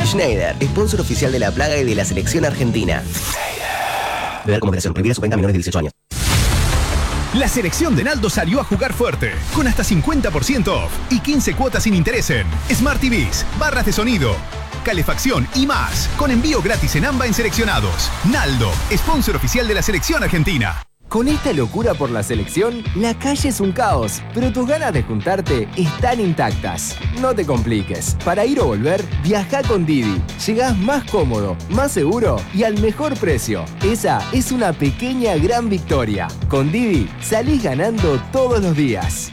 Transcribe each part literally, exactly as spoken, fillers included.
Schneider, sponsor oficial de La Plaga y de la selección argentina. Beber como moderación. Prohibida su venta a menores de dieciocho años. La selección de Naldo salió a jugar fuerte, con hasta cincuenta por ciento off y quince cuotas sin interés en Smart T Vs, barras de sonido, calefacción y más, con envío gratis en AMBA en seleccionados. Naldo, sponsor oficial de la selección argentina. Con esta locura por la selección, la calle es un caos, pero tus ganas de juntarte están intactas. No te compliques. Para ir o volver, viaja con Didi. Llegás más cómodo, más seguro y al mejor precio. Esa es una pequeña gran victoria. Con Didi, salís ganando todos los días.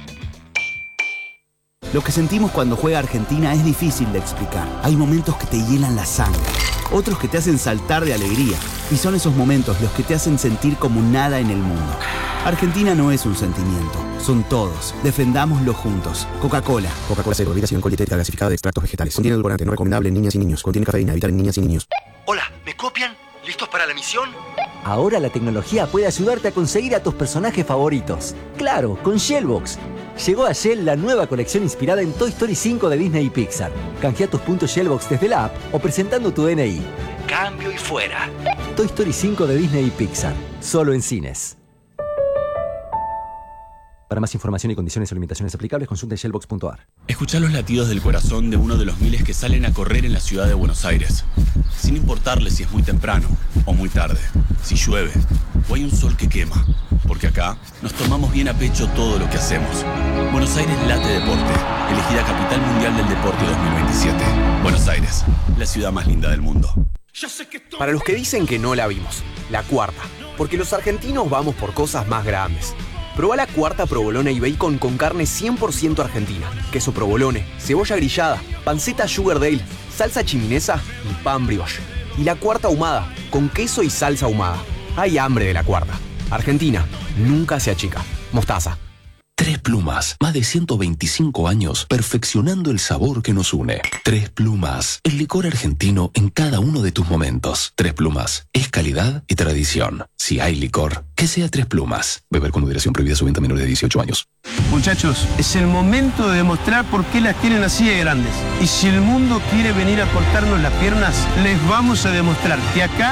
Lo que sentimos cuando juega Argentina es difícil de explicar. Hay momentos que te hielan la sangre, otros que te hacen saltar de alegría. Y son esos momentos los que te hacen sentir como nada en el mundo. Argentina no es un sentimiento, son todos. Defendámoslo juntos. Coca-Cola. Coca-Cola Cero, bebida sin alcohol y tétrica gasificada de extractos vegetales. Contiene edulcorante, no recomendable en niñas y niños. Contiene cafeína, evitar en niñas y niños. Hola, ¿me copian? ¿Listos para la misión? Ahora la tecnología puede ayudarte a conseguir a tus personajes favoritos. Claro, con Shellbox. Llegó a Shell la nueva colección inspirada en Toy Story cinco de Disney y Pixar. Canjea tus puntos Shellbox desde la app o presentando tu D N I. Cambio y fuera. Toy Story cinco de Disney y Pixar. Solo en cines. Para más información y condiciones o limitaciones aplicables, consulte shellbox punto a r. Escuchá los latidos del corazón de uno de los miles que salen a correr en la ciudad de Buenos Aires. Sin importarle si es muy temprano o muy tarde, si llueve o hay un sol que quema. Porque acá nos tomamos bien a pecho todo lo que hacemos. Buenos Aires late deporte. Elegida Capital Mundial del Deporte dos mil veintisiete. Buenos Aires, la ciudad más linda del mundo. Para los que dicen que no la vimos, la cuarta. Porque los argentinos vamos por cosas más grandes. Probá la cuarta provolone y bacon con carne cien por ciento argentina. Queso provolone, cebolla grillada, panceta sugar dale, salsa chiminesa y pan brioche. Y la cuarta ahumada, con queso y salsa ahumada. Hay hambre de la cuarta. Argentina, nunca se achica. Mostaza. Tres Plumas, más de ciento veinticinco años perfeccionando el sabor que nos une. Tres Plumas, el licor argentino en cada uno de tus momentos. Tres Plumas, es calidad y tradición. Si hay licor, que sea Tres Plumas. Beber con moderación, prohibida su venta a menores de dieciocho años. Muchachos, es el momento de demostrar por qué las tienen así de grandes. Y si el mundo quiere venir a cortarnos las piernas, les vamos a demostrar que acá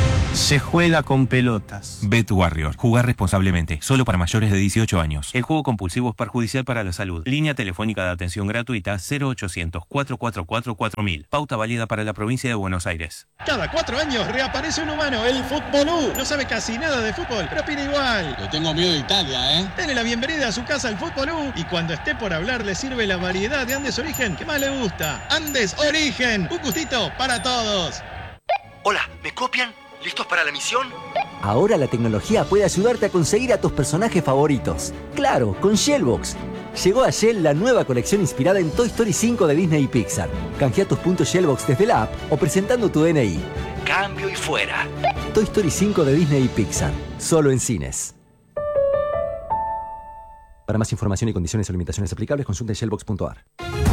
se juega con pelotas. Bet Warrior. Jugar responsablemente. Solo para mayores de dieciocho años. El juego compulsivo es perjudicial para la salud. Línea telefónica de atención gratuita cero ochocientos, cuatro cuatro cuatro, cuatro mil. Pauta válida para la provincia de Buenos Aires. Cada cuatro años reaparece un humano, el Futbolú. No sabe casi nada de fútbol, pero opina igual. Le tengo miedo de Italia, ¿eh? Dele la bienvenida a su casa al Futbolú. Y cuando esté por hablar, le sirve la variedad de Andes Origen que más le gusta. Andes Origen. Un gustito para todos. Hola, ¿me copian? ¿Listos para la misión? Ahora la tecnología puede ayudarte a conseguir a tus personajes favoritos. Claro, con Shellbox. Llegó a Shell la nueva colección inspirada en Toy Story cinco de Disney y Pixar. Canjea tus puntos Shellbox desde la app o presentando tu D N I. Cambio y fuera. Toy Story cinco de Disney y Pixar. Solo en cines. Para más información y condiciones o limitaciones aplicables, consulte shellbox punto a r.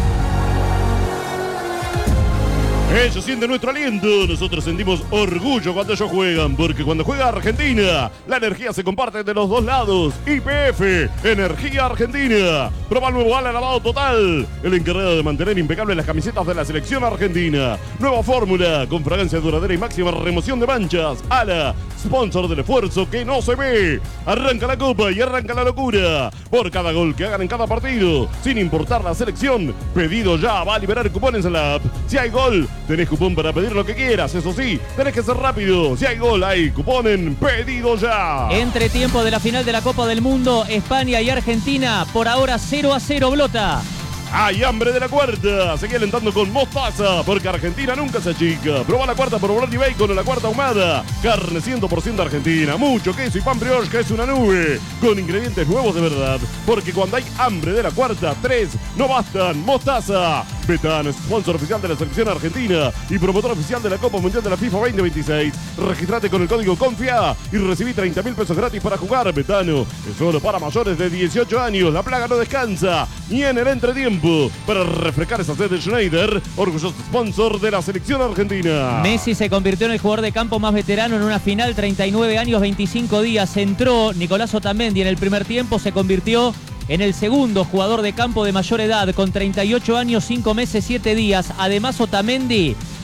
Ellos sienten nuestro aliento, nosotros sentimos orgullo cuando ellos juegan, porque cuando juega Argentina, la energía se comparte de los dos lados. Y P F, Energía Argentina. Proba el nuevo ala lavado total, el encargado de mantener impecables las camisetas de la selección argentina. Nueva fórmula, con fragancia duradera y máxima remoción de manchas. Ala, sponsor del esfuerzo que no se ve. Arranca la copa y arranca la locura. Por cada gol que hagan en cada partido, sin importar la selección, pedido ya, va a liberar cupones en la app. Si hay gol, tenés cupón para pedir lo que quieras, eso sí, tenés que ser rápido. Si hay gol, hay cupón en pedido ya. Entre tiempo de la final de la Copa del Mundo, España y Argentina, por ahora cero a cero, Blota. Hay hambre de la cuarta. Seguí alentando con mostaza, porque Argentina nunca se achica. Probá la cuarta provolone y bacon o la cuarta ahumada. Carne cien por ciento argentina, mucho queso y pan brioche que es una nube. Con ingredientes nuevos de verdad, porque cuando hay hambre de la cuarta, tres no bastan. Mostaza. Betano, sponsor oficial de la selección argentina y promotor oficial de la Copa Mundial de la FIFA veinte veintiséis. Registrate con el código CONFIA y recibí treinta mil pesos gratis para jugar. Betano es solo para mayores de dieciocho años. La plaga no descansa ni en el entretiempo. Para refrescar esa sed de Schneider, orgulloso sponsor de la selección argentina. Messi se convirtió en el jugador de campo más veterano en una final, treinta y nueve años, veinticinco días. Entró Nicolás Otamendi en el primer tiempo, se convirtió en el segundo jugador de campo de mayor edad, con treinta y ocho años, cinco meses, siete días. Además, Otamendi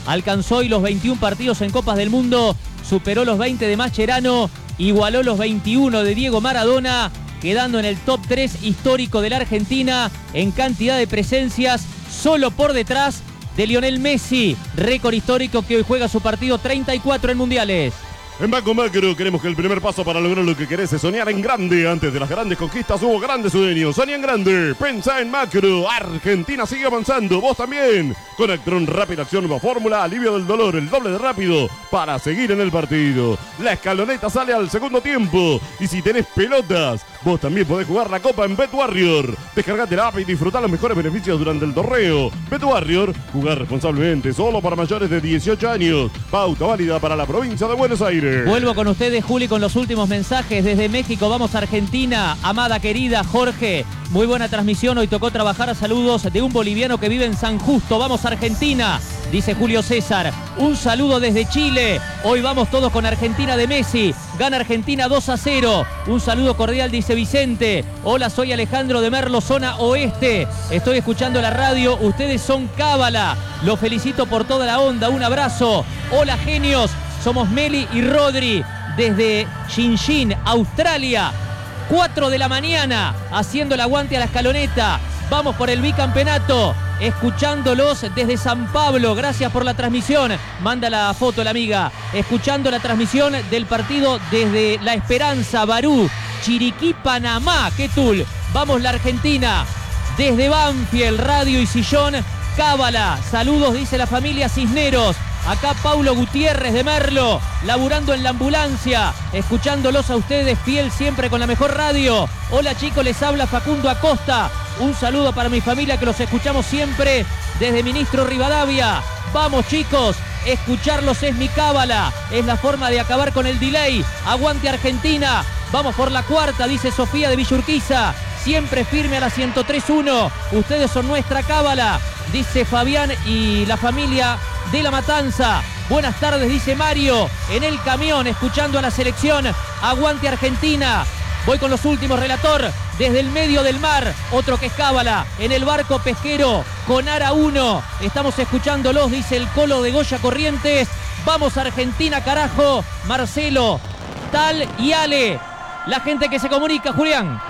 alcanzó hoy los veintiún partidos en Copas del Mundo, superó los veinte de Mascherano, igualó los veintiuno de Diego Maradona, quedando en el top tres histórico de la Argentina en cantidad de presencias, solo por detrás de Lionel Messi, récord histórico que hoy juega su partido treinta y cuatro en mundiales. En Banco Macro queremos que el primer paso para lograr lo que querés es soñar en grande. Antes de las grandes conquistas hubo grandes sueños. Soñá en grande, pensá en macro. Argentina sigue avanzando, vos también. Con Actron Rápida Acción Nueva Fórmula, alivio del dolor, el doble de rápido para seguir en el partido. La escaloneta sale al segundo tiempo. Y si tenés pelotas, vos también podés jugar la copa en BetWarrior. Descargate la app y disfrutá los mejores beneficios durante el torneo. BetWarrior, jugar responsablemente, solo para mayores de dieciocho años. Pauta válida para la provincia de Buenos Aires. Vuelvo con ustedes, Juli, con los últimos mensajes desde México. Vamos a Argentina. Amada querida, Jorge, muy buena transmisión. Hoy tocó trabajar. Saludos de un boliviano que vive en San Justo. Vamos a Argentina, dice Julio César. Un saludo desde Chile. Hoy vamos todos con Argentina de Messi. Gana Argentina dos a cero. Un saludo cordial, dice Vicente. Hola, soy Alejandro de Merlo, zona oeste. Estoy escuchando la radio. Ustedes son cábala. Los felicito por toda la onda. Un abrazo. Hola, genios. Somos Meli y Rodri desde Xinjiang, Australia. cuatro de la mañana, haciendo el aguante a la escaloneta. Vamos por el bicampeonato, escuchándolos desde San Pablo. Gracias por la transmisión. Manda la foto la amiga. Escuchando la transmisión del partido desde La Esperanza, Barú, Chiriquí, Panamá. ¡Qué tul! Vamos la Argentina. Desde Banfield, radio y sillón, cábala. Saludos, dice la familia Cisneros. Acá Paulo Gutiérrez de Merlo, laburando en la ambulancia, escuchándolos a ustedes, fiel siempre con la mejor radio. Hola chicos, les habla Facundo Acosta. Un saludo para mi familia que los escuchamos siempre desde Ministro Rivadavia. Vamos chicos, escucharlos es mi cábala, es la forma de acabar con el delay. Aguante Argentina, vamos por la cuarta, dice Sofía de Villurquiza. Siempre firme a la ciento tres uno. Ustedes son nuestra cábala, dice Fabián y la familia de La Matanza. Buenas tardes, dice Mario, en el camión, escuchando a la selección. Aguante Argentina. Voy con los últimos, relator. Desde el medio del mar, otro que es cábala, en el barco pesquero, con Ara uno. Estamos escuchándolos, dice el Colo de Goya Corrientes. Vamos Argentina, carajo. Marcelo, Tal y Ale. La gente que se comunica, Julián.